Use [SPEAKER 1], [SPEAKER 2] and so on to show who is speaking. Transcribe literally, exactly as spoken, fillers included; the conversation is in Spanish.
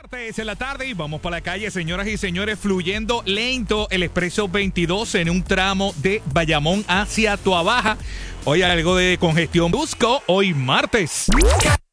[SPEAKER 1] Martes en la tarde y vamos para la calle, señoras y señores, fluyendo lento el expreso veintidós en un tramo de Bayamón hacia Toabaja. Hoy algo de congestión busco, hoy martes.